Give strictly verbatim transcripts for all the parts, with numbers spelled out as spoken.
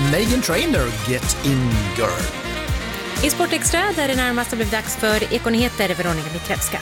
Meghan Trainor, Get In Girl. I Sportextra där det närmast har blivit dags för Ekonyheter, Veronica Mitrevska.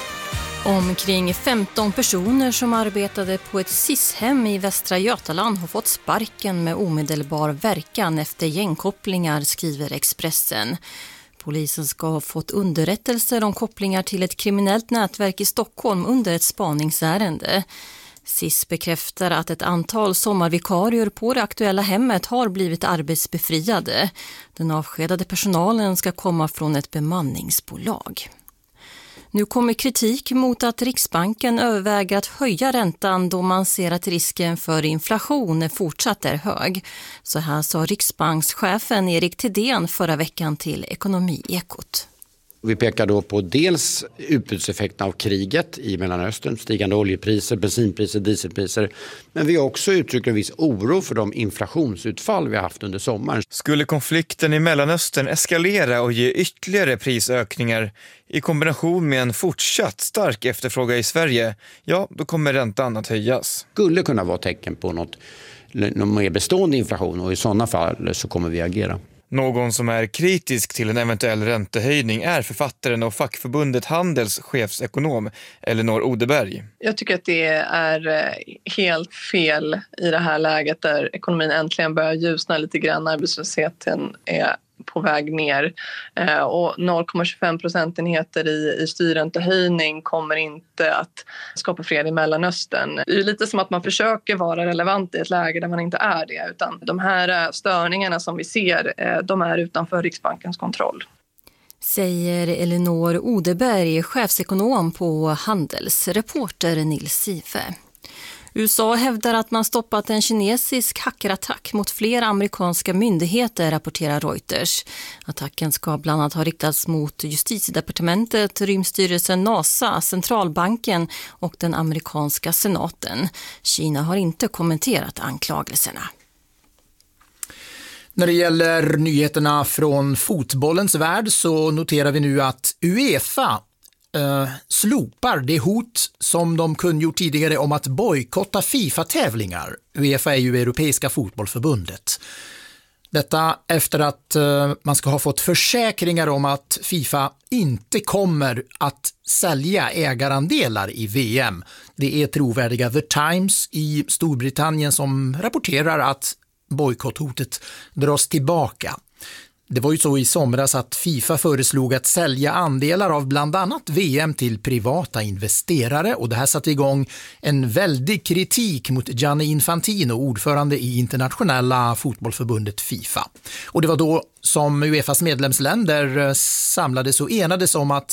Omkring femton personer som arbetade på ett S I S-hem i Västra Götaland har fått sparken med omedelbar verkan efter gängkopplingar, skriver Expressen. Polisen ska ha fått underrättelser om kopplingar till ett kriminellt nätverk i Stockholm under ett spaningsärende. S I S bekräftar att ett antal sommarvikarier på det aktuella hemmet har blivit arbetsbefriade. Den avskedade personalen ska komma från ett bemanningsbolag. Nu kommer kritik mot att Riksbanken överväger att höja räntan då man ser att risken för inflation fortsatt är hög. Så här sa Riksbankschefen Erik Thedéen förra veckan till Ekonomiekot. Vi pekar då på dels utbudseffekten av kriget i Mellanöstern, stigande oljepriser, bensinpriser, dieselpriser. Men vi har också uttryckt en viss oro för de inflationsutfall vi har haft under sommaren. Skulle konflikten i Mellanöstern eskalera och ge ytterligare prisökningar i kombination med en fortsatt stark efterfrågan i Sverige, ja, då kommer räntan att höjas. Skulle kunna vara tecken på något, någon mer bestående inflation, och i sådana fall så kommer vi agera. Någon som är kritisk till en eventuell räntehöjning är författaren och fackförbundet Handels chefsekonom Elinor Odeberg. Jag tycker att det är helt fel i det här läget där ekonomin äntligen börjar ljusna lite grann. Arbetslösheten är på väg ner och noll komma tjugofem procentenheter i, i styrräntehöjning kommer inte att skapa fred i Mellanöstern. Det är lite som att man försöker vara relevant i ett läge där man inte är det, utan de här störningarna som vi ser, de är utanför Riksbankens kontroll. Säger Elinor Odeberg, chefsekonom på Handels, reporter Nils Sive. U S A hävdar att man stoppat en kinesisk hackerattack mot flera amerikanska myndigheter, rapporterar Reuters. Attacken ska bland annat ha riktats mot Justitiedepartementet, Rymdstyrelsen, NASA, Centralbanken och den amerikanska senaten. Kina har inte kommenterat anklagelserna. När det gäller nyheterna från fotbollens värld så noterar vi nu att UEFA Uh, slopar det hot som de kungjort tidigare om att bojkotta FIFA-tävlingar. UEFA är ju Europeiska fotbollförbundet. Detta efter att uh, man ska ha fått försäkringar om att FIFA inte kommer att sälja ägarandelar i V M. Det är trovärdiga The Times i Storbritannien som rapporterar att bojkotthotet dras tillbaka. Det var ju så i somras att FIFA föreslog att sälja andelar av bland annat V M till privata investerare, och det här satte igång en väldig kritik mot Gianni Infantino, ordförande i internationella fotbollförbundet FIFA. Och det var då som UEFAs medlemsländer samlades och enades om att